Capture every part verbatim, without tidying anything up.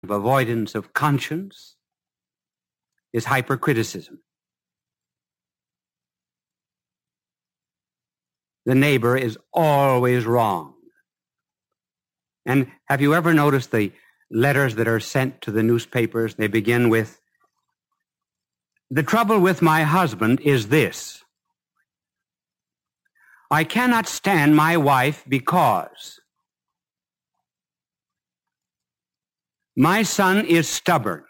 of avoidance of conscience is hypercriticism. The neighbor is always wrong. And have you ever noticed the letters that are sent to the newspapers? They begin with, "The trouble with my husband is this. I cannot stand my wife because my son is stubborn."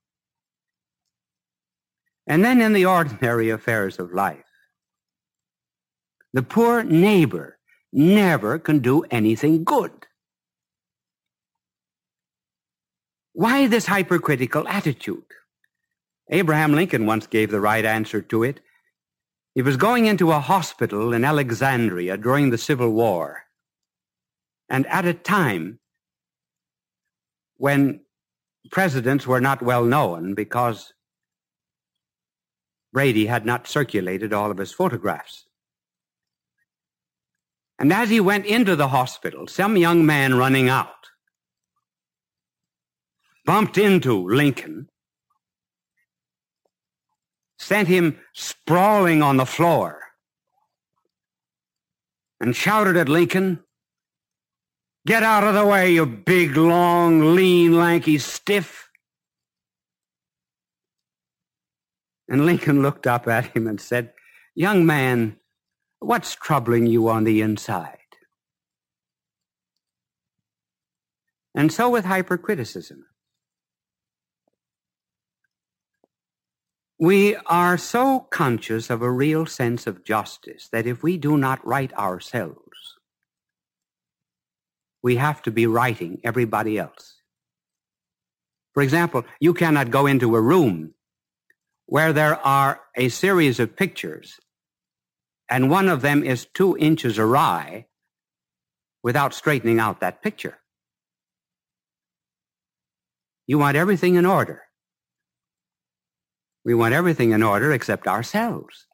And then in the ordinary affairs of life, the poor neighbor never can do anything good. Why this hypercritical attitude? Abraham Lincoln once gave the right answer to it. He was going into a hospital in Alexandria during the Civil War, and at a time when presidents were not well known because Brady had not circulated all of his photographs. And as he went into the hospital, some young man running out bumped into Lincoln, sent him sprawling on the floor, and shouted at Lincoln, "Get out of the way, you big, long, lean, lanky stiff." And Lincoln looked up at him and said, "Young man, what's troubling you on the inside?" And so with hypercriticism. We are so conscious of a real sense of justice that if we do not right ourselves, we have to be righting everybody else. For example, you cannot go into a room where there are a series of pictures and one of them is two inches awry without straightening out that picture. You want everything in order. We want everything in order except ourselves.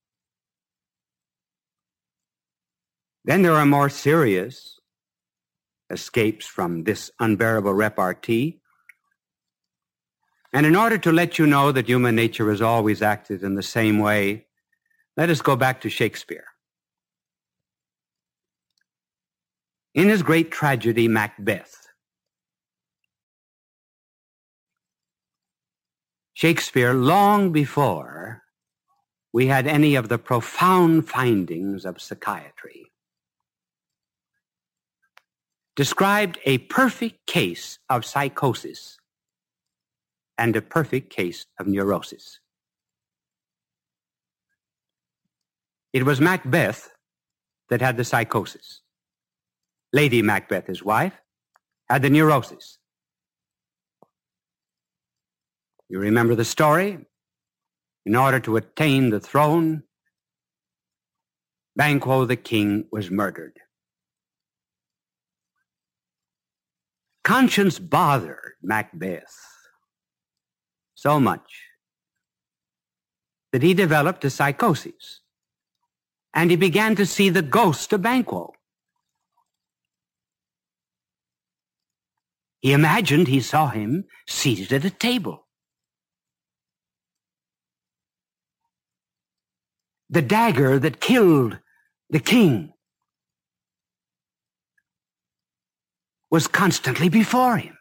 Then there are more serious escapes from this unbearable repartee. And in order to let you know that human nature has always acted in the same way, let us go back to Shakespeare. In his great tragedy, Macbeth, Shakespeare, long before we had any of the profound findings of psychiatry, described a perfect case of psychosis and a perfect case of neurosis. It was Macbeth that had the psychosis. Lady Macbeth, his wife, had the neurosis. You remember the story? In order to attain the throne, Banquo the king was murdered. Conscience bothered Macbeth so much that he developed a psychosis, and he began to see the ghost of Banquo. He imagined he saw him seated at a table. The dagger that killed the king was constantly before him.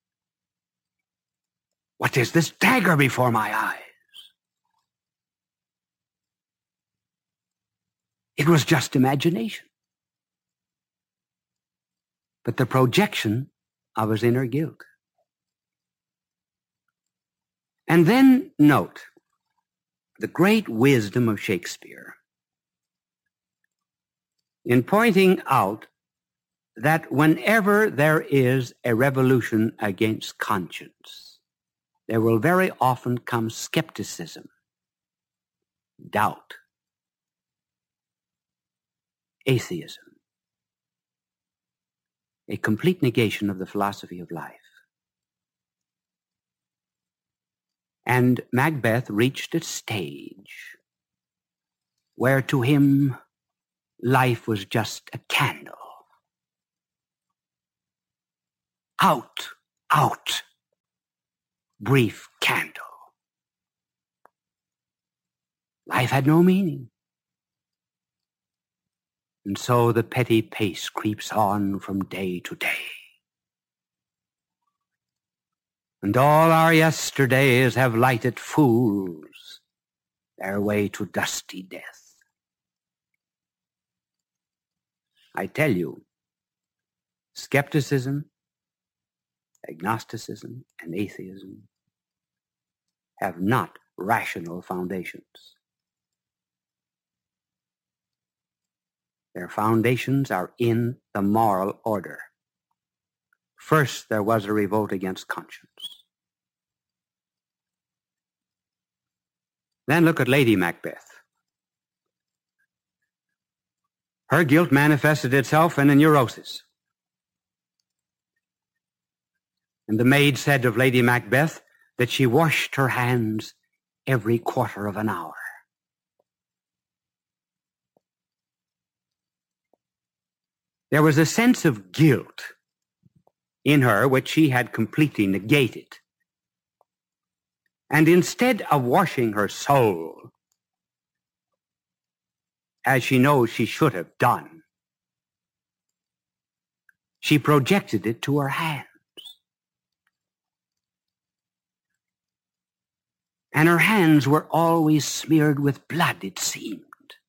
What is this dagger before my eyes? It was just imagination, but the projection of his inner guilt. And then note the great wisdom of Shakespeare in pointing out that whenever there is a revolution against conscience, there will very often come skepticism, doubt, atheism, a complete negation of the philosophy of life. And Macbeth reached a stage where to him life was just a candle. Out, out, brief candle. Life had no meaning. And so the petty pace creeps on from day to day. And all our yesterdays have lighted fools their way to dusty death. I tell you, skepticism, agnosticism, and atheism have not rational foundations. Their foundations are in the moral order. First, there was a revolt against conscience. Then look at Lady Macbeth. Her guilt manifested itself in a neurosis. And the maid said of Lady Macbeth that she washed her hands every quarter of an hour. There was a sense of guilt in her which she had completely negated. And instead of washing her soul, as she knows she should have done, she projected it to her hands. And her hands were always smeared with blood, it seemed.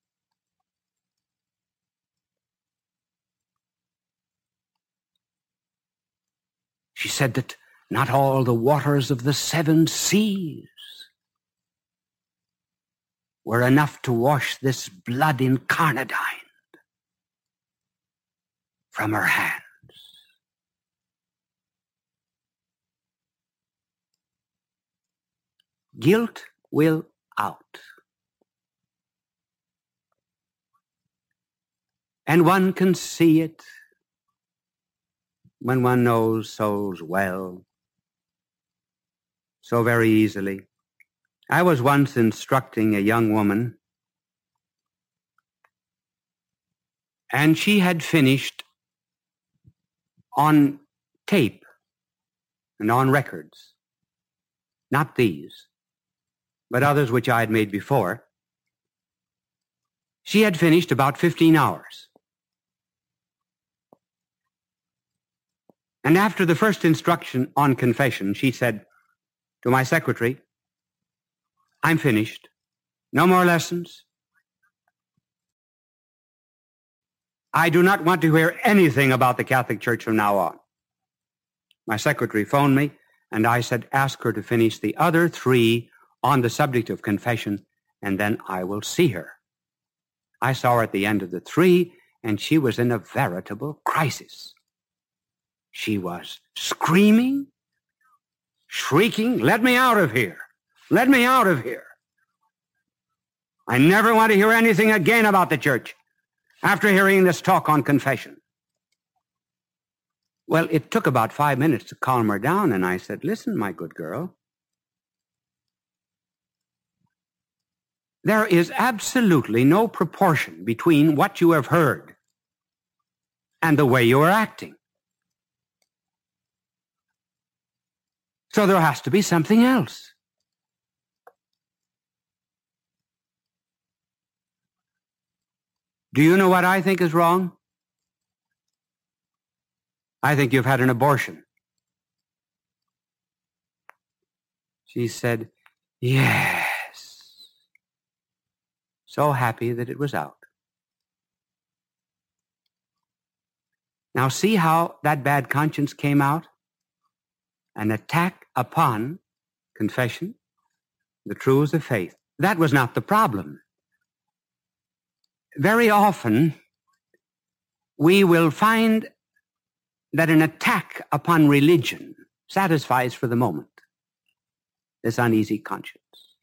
She said that not all the waters of the seven seas were enough to wash this blood incarnadine from her hands. Guilt will out. And one can see it when one knows souls well, so very easily. I was once instructing a young woman, and she had finished on tape and on records, not these, but others which I had made before. She had finished about fifteen hours. And after the first instruction on confession, she said to my secretary, "I'm finished. No more lessons. I do not want to hear anything about the Catholic Church from now on." My secretary phoned me, and I said, "Ask her to finish the other three on the subject of confession, and then I will see her." I saw her at the end of the three, and she was in a veritable crisis. She was screaming, shrieking, "Let me out of here! Let me out of here! I never want to hear anything again about the church after hearing this talk on confession." Well, it took about five minutes to calm her down, and I said, "Listen, my good girl, there is absolutely no proportion between what you have heard and the way you are acting. So there has to be something else. Do you know what I think is wrong? I think you've had an abortion." She said, "Yes." So happy that it was out. Now see how that bad conscience came out? An attack upon confession, the truths of faith. That was not the problem. Very often, we will find that an attack upon religion satisfies for the moment this uneasy conscience.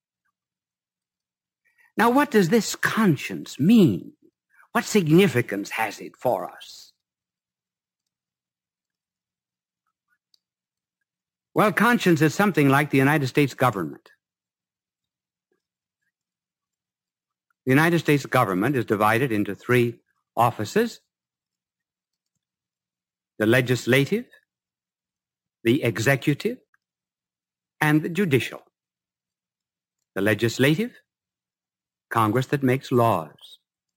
Now, what does this conscience mean? What significance has it for us? Well, conscience is something like the United States government. The United States government is divided into three offices: the legislative, the executive, and the judicial. The legislative, Congress that makes laws.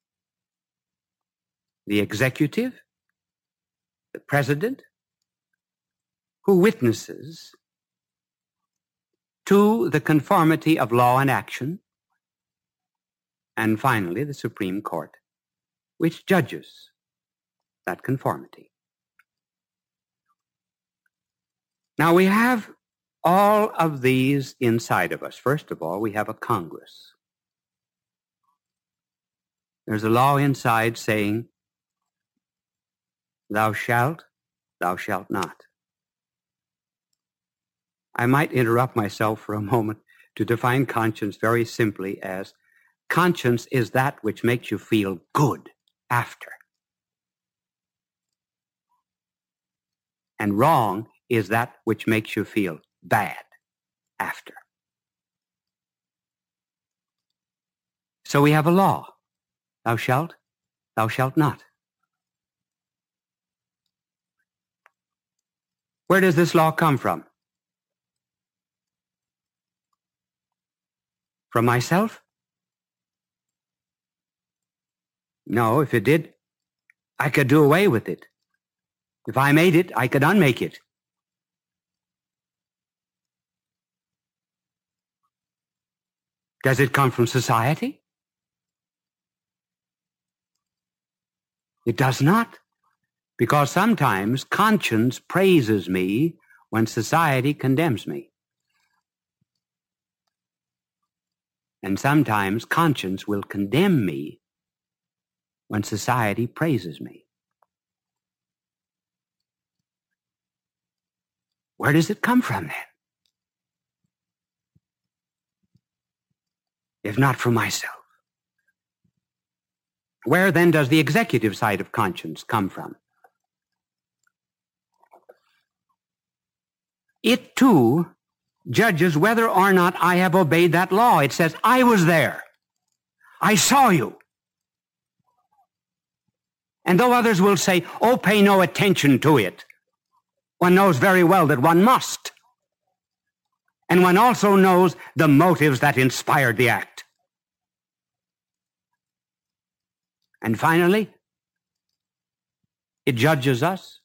The executive, the president, who witnesses to the conformity of law and action. And finally, the Supreme Court, which judges that conformity. Now, we have all of these inside of us. First of all, we have a Congress. There's a law inside saying, thou shalt, thou shalt not. I might interrupt myself for a moment to define conscience very simply as conscience is that which makes you feel good after. And wrong is that which makes you feel bad after. So we have a law. Thou shalt, thou shalt not. Where does this law come from? From myself? No, if it did, I could do away with it. If I made it, I could unmake it. Does it come from society? It does not, because sometimes conscience praises me when society condemns me. And sometimes conscience will condemn me when society praises me. Where does it come from then? If not from myself. Where then does the executive side of conscience come from? It too judges whether or not I have obeyed that law. It says, I was there. I saw you. And though others will say, oh, pay no attention to it, one knows very well that one must. And one also knows the motives that inspired the act. And finally, it judges us.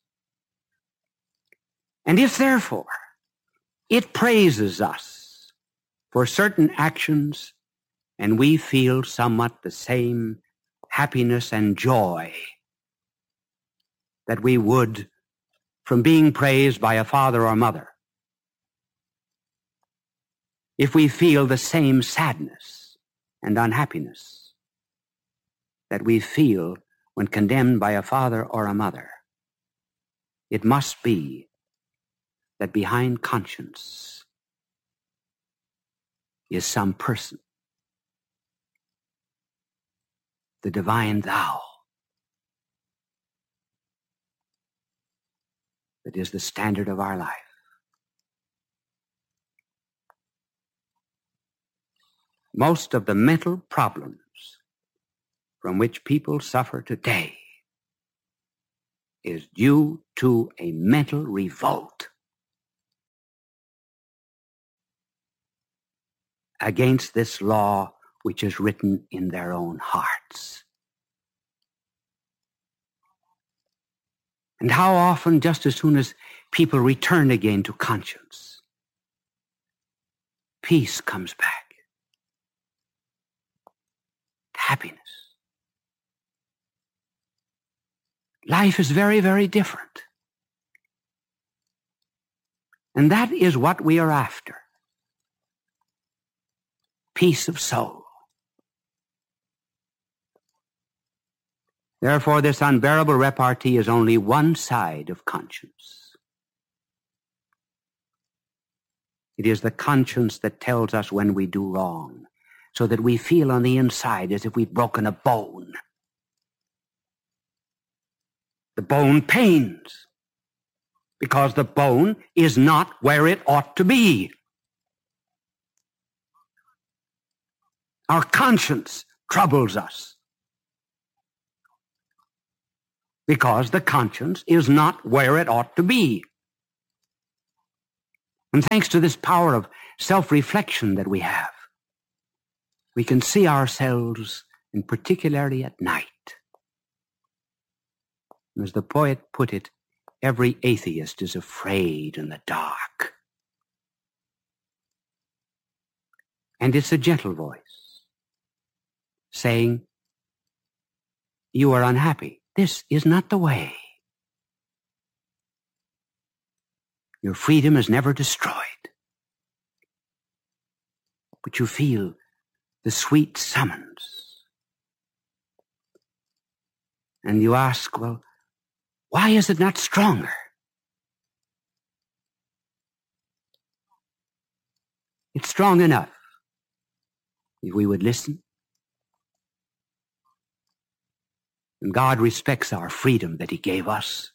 And if therefore it praises us for certain actions, and we feel somewhat the same happiness and joy that we would from being praised by a father or mother, if we feel the same sadness and unhappiness that we feel when condemned by a father or a mother, it must be that behind conscience is some person, the divine thou, that is the standard of our life. Most of the mental problems from which people suffer today is due to a mental revolt against this law which is written in their own hearts. And how often, just as soon as people return again to conscience, peace comes back, happiness. Life is very, very different. And that is what we are after. Peace of soul. Therefore, this unbearable repartee is only one side of conscience. It is the conscience that tells us when we do wrong, so that we feel on the inside as if we've broken a bone. The bone pains, because the bone is not where it ought to be. Our conscience troubles us, because the conscience is not where it ought to be. And thanks to this power of self-reflection that we have, we can see ourselves, and particularly at night. As the poet put it, every atheist is afraid in the dark. And it's a gentle voice saying, you are unhappy. This is not the way. Your freedom is never destroyed. But you feel the sweet summons. And you ask, well, why is it not stronger? It's strong enough if we would listen. And God respects our freedom that he gave us.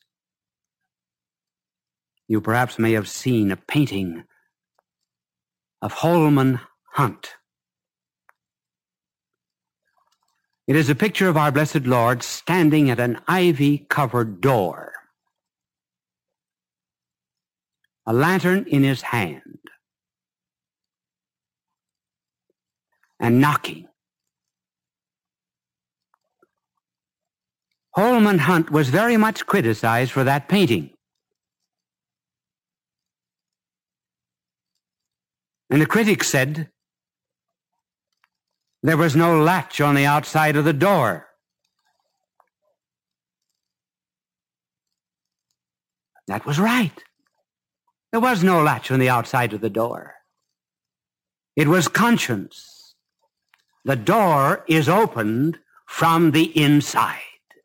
You perhaps may have seen a painting of Holman Hunt. It is a picture of our blessed Lord standing at an ivy-covered door, a lantern in his hand, and knocking. Holman Hunt was very much criticized for that painting. And the critics said there was no latch on the outside of the door. That was right. There was no latch on the outside of the door. It was conscience. The door is opened from the inside.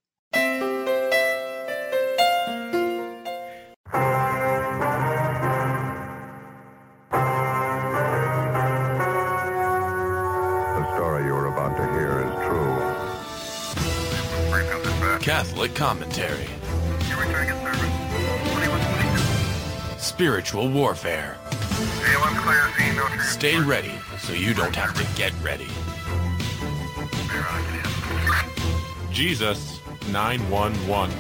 Catholic commentary. Spiritual warfare. Stay ready so you don't have to get ready. Jesus nine one one.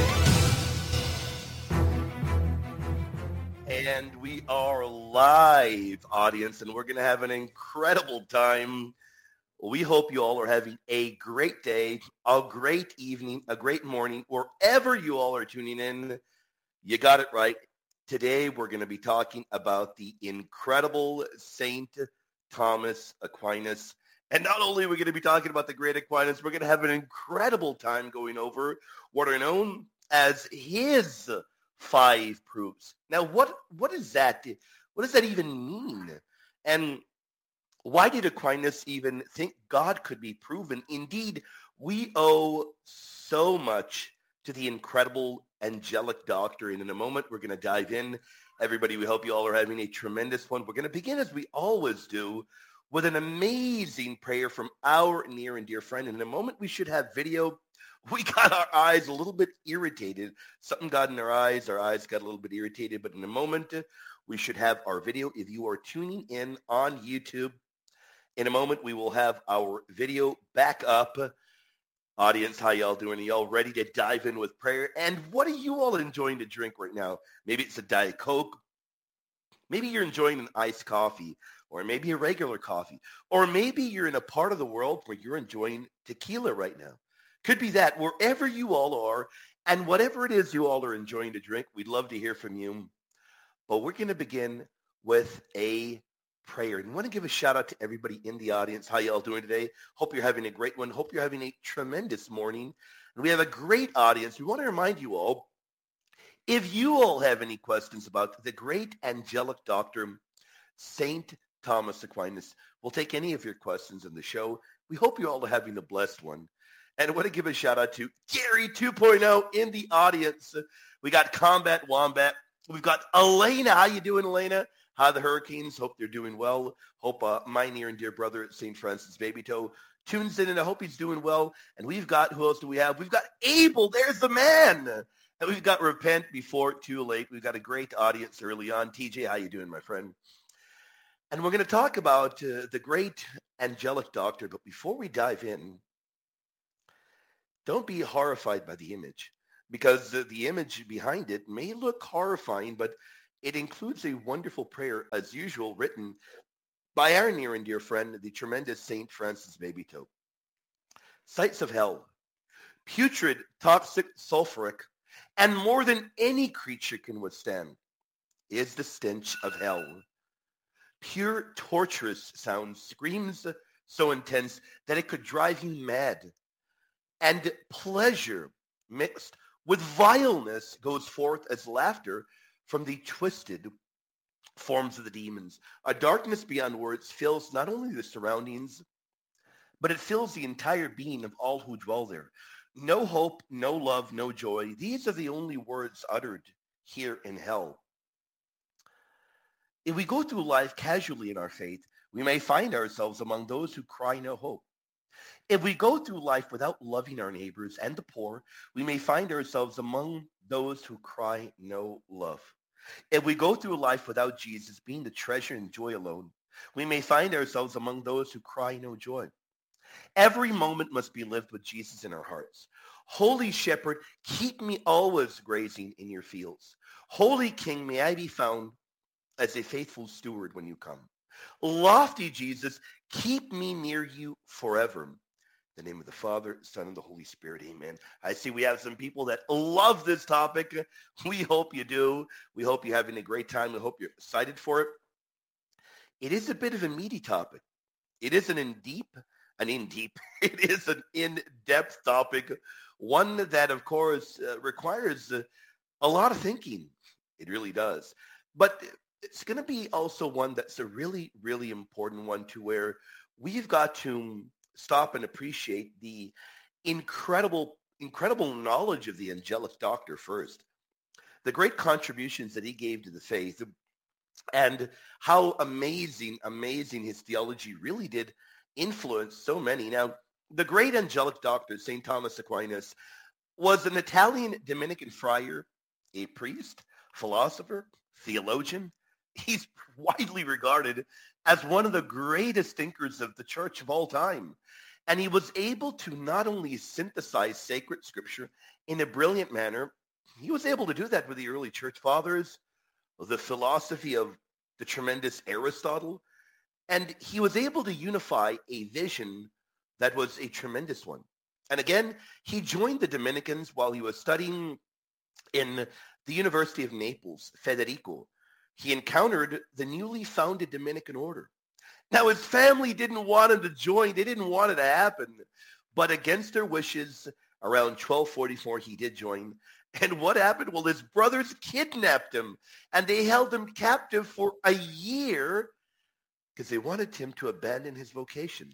And we are live, audience, and we're going to have an incredible time. We hope you all are having a great day, a great evening, a great morning, wherever you all are tuning in. You got it right. Today, we're going to be talking about the incredible Saint Thomas Aquinas. And not only are we going to be talking about the great Aquinas, we're going to have an incredible time going over what are known as his five proofs. Now, what what is that? What does that even mean? And why did Aquinas even think God could be proven? Indeed, we owe so much to the incredible angelic doctor. And in a moment, we're going to dive in. Everybody, we hope you all are having a tremendous one. We're going to begin, as we always do, with an amazing prayer from our near and dear friend. And in a moment, we should have video. We got our eyes a little bit irritated. Something got in our eyes. Our eyes got a little bit irritated. But in a moment, we should have our video. If you are tuning in on YouTube, in a moment, we will have our video back up. Audience, how y'all doing? Are y'all ready to dive in with prayer? And what are you all enjoying to drink right now? Maybe it's a Diet Coke. Maybe you're enjoying an iced coffee, or maybe a regular coffee. Or maybe you're in a part of the world where you're enjoying tequila right now. Could be that. Wherever you all are, and whatever it is you all are enjoying to drink, we'd love to hear from you. But we're going to begin with a prayer. And I want to give a shout out to everybody in the audience. How y'all doing today? Hope you're having a great one. Hope you're having a tremendous morning. And we have a great audience. We want to remind you all, if you all have any questions about the great angelic doctor, Saint Thomas Aquinas, we'll take any of your questions in the show. We hope you all are having a blessed one. And I want to give a shout out to Gary two point oh in the audience. We got Combat Wombat. We've got Elena. How you doing, Elena? How are the Hurricanes? Hope they're doing well. Hope uh, my near and dear brother at Saint Francis Baby Toe tunes in, and I hope he's doing well. And we've got, who else do we have? We've got Abel. There's the man. And we've got Repent Before Too Late. We've got a great audience early on. T J, how you doing, my friend? And we're going to talk about uh, the great angelic doctor. But before we dive in, don't be horrified by the image, because the, the image behind it may look horrifying, but It includes a wonderful prayer, as usual, written by our near and dear friend, the tremendous Saint Francis Babytoe. Sights of hell, putrid, toxic, sulfuric, and more than any creature can withstand, is the stench of hell. Pure torturous sound, screams so intense that it could drive you mad. And pleasure mixed with vileness goes forth as laughter from the twisted forms of the demons. A darkness beyond words fills not only the surroundings, but it fills the entire being of all who dwell there. No hope, no love, no joy. These are the only words uttered here in hell. If we go through life casually in our faith, we may find ourselves among those who cry no hope. If we go through life without loving our neighbors and the poor, we may find ourselves among those who cry no love. If we go through life without Jesus being the treasure and joy alone, we may find ourselves among those who cry no joy. Every moment must be lived with Jesus in our hearts. Holy Shepherd, keep me always grazing in your fields. Holy King, may I be found as a faithful steward when you come. Lofty Jesus, keep me near you forever. In the name of the Father, Son, and the Holy Spirit, amen. I see we have some people that love this topic. We hope you do. We hope you're having a great time. We hope you're excited for it. It is a bit of a meaty topic. It is an in-deep, an in-deep, it is an in-depth topic, one that, of course, uh, requires uh, a lot of thinking. It really does. But it's going to be also one that's a really, really important one, to where we've got to stop and appreciate the incredible, incredible knowledge of the angelic doctor first, the great contributions that he gave to the faith, and how amazing, amazing his theology really did influence so many. Now, the great angelic doctor, Saint Thomas Aquinas, was an Italian Dominican friar, a priest, philosopher, theologian. He's widely regarded as one of the greatest thinkers of the church of all time. And he was able to not only synthesize sacred scripture in a brilliant manner, he was able to do that with the early church fathers, the philosophy of the tremendous Aristotle, and he was able to unify a vision that was a tremendous one. And again, he joined the Dominicans while he was studying in the University of Naples, Federico. He encountered the newly founded Dominican order. Now, his family didn't want him to join. They didn't want it to happen. But against their wishes, around twelve forty-four, he did join. And what happened? Well, his brothers kidnapped him, and they held him captive for a year because they wanted him to abandon his vocation.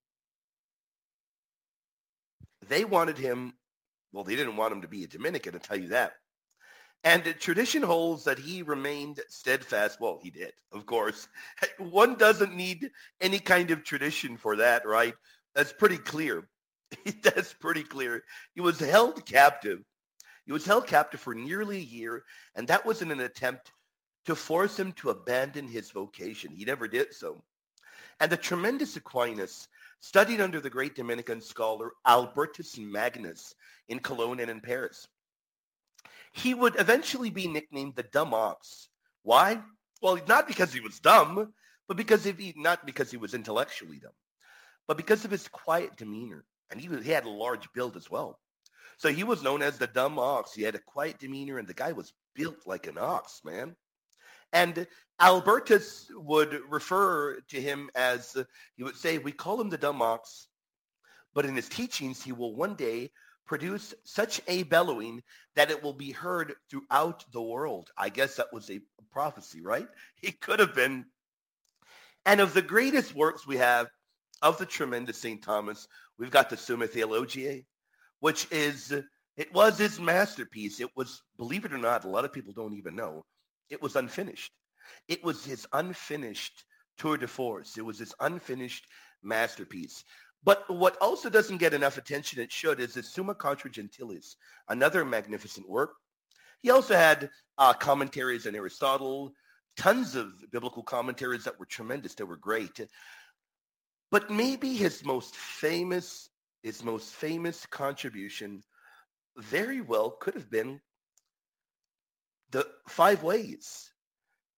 They wanted him, well, they didn't want him to be a Dominican, I'll tell you that. And the tradition holds that he remained steadfast. Well, he did, of course. One doesn't need any kind of tradition for that, right? That's pretty clear. That's pretty clear. He was held captive. He was held captive for nearly a year, and that was in an attempt to force him to abandon his vocation. He never did so. And the tremendous Aquinas studied under the great Dominican scholar Albertus Magnus in Cologne and in Paris. He would eventually be nicknamed the dumb ox. Why? Well, not because he was dumb, but because if he, not because he was intellectually dumb, but because of his quiet demeanor. And he, was, he had a large build as well. So he was known as the dumb ox. He had a quiet demeanor, and the guy was built like an ox, man. And Albertus would refer to him as, uh, he would say, we call him the dumb ox, but in his teachings, he will one day produce such a bellowing that it will be heard throughout the world. I guess that was a prophecy, right? He could have been. And of the greatest works we have of the tremendous Saint Thomas, we've got the Summa Theologiae, which is, it was his masterpiece. It was, believe it or not, a lot of people don't even know, it was unfinished. It was his unfinished tour de force. It was his unfinished masterpiece. But what also doesn't get enough attention, it should, is the Summa Contra Gentilis, another magnificent work. He also had uh, commentaries on Aristotle, tons of biblical commentaries that were tremendous, that were great. But maybe his most famous, his most famous contribution very well could have been the five ways.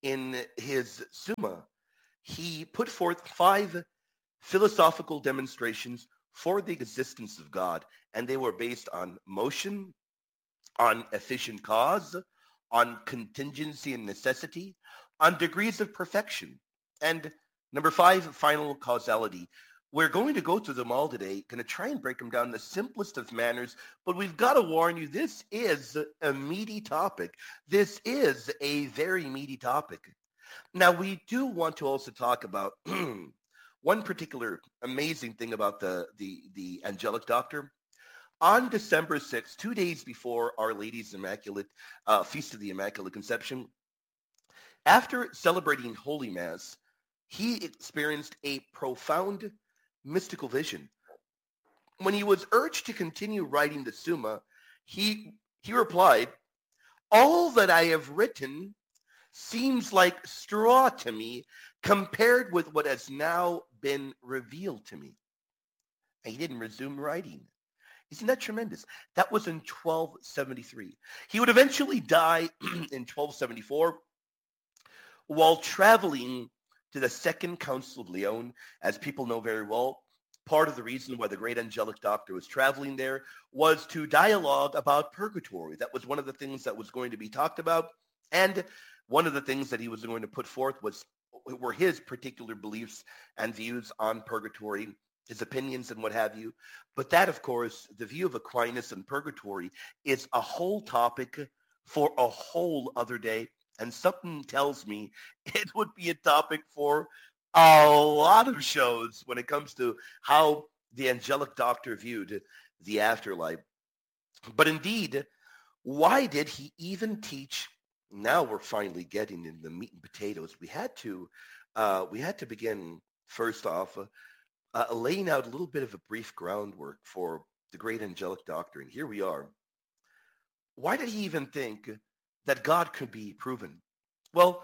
in his Summa, he put forth five philosophical demonstrations for the existence of God, and they were based on motion, on efficient cause, on contingency and necessity, on degrees of perfection, and number five, final causality. We're going to go through them all today, going to try and break them down in the simplest of manners, but we've got to warn you, this is a meaty topic. This is a very meaty topic. Now, we do want to also talk about one particular amazing thing about the, the, the angelic doctor. On December sixth, two days before Our Lady's Immaculate uh, Feast of the Immaculate Conception, after celebrating Holy Mass, he experienced a profound mystical vision. When he was urged to continue writing the Summa, he he replied, "All that I have written seems like straw to me compared with what has now been revealed to me." And he didn't resume writing. Isn't that tremendous? That was in twelve seventy-three. He would eventually die in twelve seventy-four while traveling to the Second Council of Lyon. As people know very well, part of the reason why the great angelic doctor was traveling there was to dialogue about purgatory. That was one of the things that was going to be talked about. And one of the things that he was going to put forth was were his particular beliefs and views on purgatory, his opinions and what have you. But that, of course, the view of Aquinas and purgatory is a whole topic for a whole other day. And something tells me it would be a topic for a lot of shows when it comes to how the angelic doctor viewed the afterlife. But indeed, why did he even teach? Now we're finally getting in the meat and potatoes. We had to, uh, we had to begin first off uh, uh, laying out a little bit of a brief groundwork for the great angelic doctor. And here we are. Why did he even think that God could be proven? Well,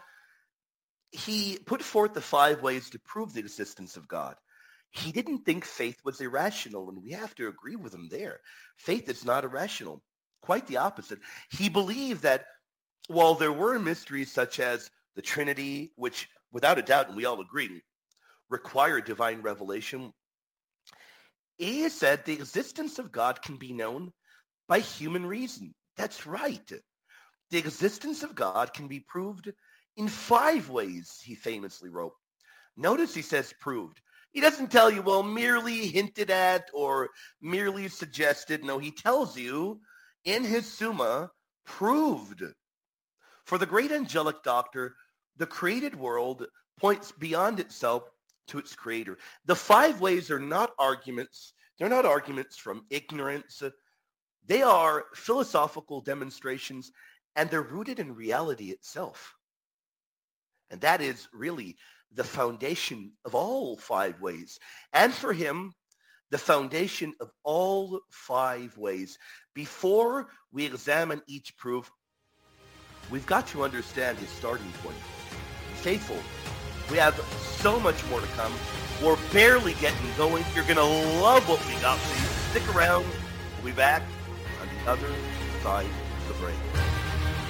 he put forth the five ways to prove the existence of God. He didn't think faith was irrational, and we have to agree with him there. Faith is not irrational. Quite the opposite. He believed that while there were mysteries such as the Trinity, which without a doubt, and we all agree, require divine revelation, he said the existence of God can be known by human reason. That's right. The existence of God can be proved in five ways, he famously wrote. Notice he says proved. He doesn't tell you, well, merely hinted at or merely suggested. No, he tells you in his Summa, proved. For the great angelic doctor, the created world points beyond itself to its creator. The five ways are not arguments. They're not arguments from ignorance. They are philosophical demonstrations, and they're rooted in reality itself. And that is really the foundation of all five ways. And for him, the foundation of all five ways. Before we examine each proof, we've got to understand his starting point. Faithful, we have so much more to come. We're barely getting going. You're going to love what we got for you. Stick around. We'll be back on the other side of the break.